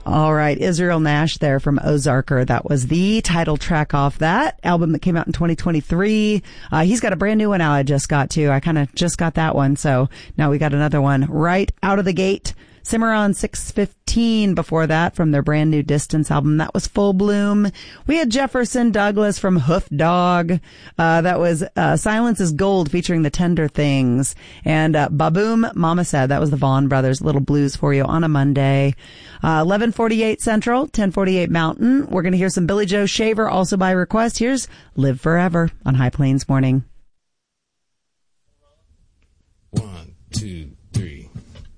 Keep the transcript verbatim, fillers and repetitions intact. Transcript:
All right. Israel Nash there from Ozarker. That was the title track off that album that came out in twenty twenty-three. Uh, he's got a brand new one out I just got to. I kind of just got that one. So now we got another one right out of the gate. Cimarron six fifteen before that from their brand new Distance album. That was Full Bloom. We had Jefferson Douglas from Hoof Dog. Uh, that was uh, Silence is Gold featuring the Tender Things. And uh, Baboom Mama Said. That was the Vaughn Brothers. Little blues for you on a Monday. Uh, eleven forty-eight Central, ten forty-eight Mountain. We're going to hear some Billy Joe Shaver also by request. Here's Live Forever on High Plains Morning. One, two.